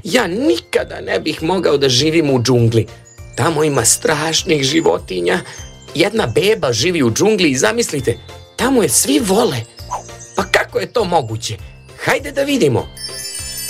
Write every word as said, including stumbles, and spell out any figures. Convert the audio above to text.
Ja nikada ne bih mogao da živim u džungli. Tamo ima strašnih životinja. Jedna beba živi u džungli i zamislite, tamo je svi vole. Pa kako je to moguće? Hajde da vidimo.